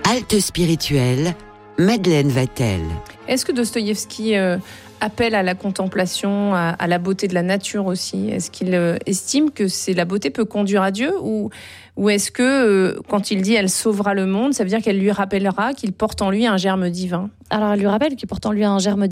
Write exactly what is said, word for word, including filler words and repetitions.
Halte spirituelle, Madeleine Vatel. Est-ce que Dostoïevski euh, appelle à la contemplation, à, à la beauté de la nature aussi ? Est-ce qu'il euh, estime que c'est, la beauté peut conduire à Dieu, ou, ou est-ce que euh, quand il dit « elle sauvera le monde », ça veut dire qu'elle lui rappellera qu'il porte en lui un germe divin ? Alors elle lui rappelle qu'il porte en lui un germe